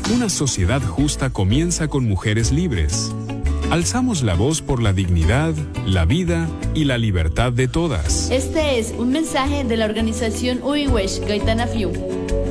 Una sociedad justa comienza con mujeres libres. Alzamos la voz por la dignidad, la vida y la libertad de todas. Este es un mensaje de la organización Uiwesh Gaitana Fiu.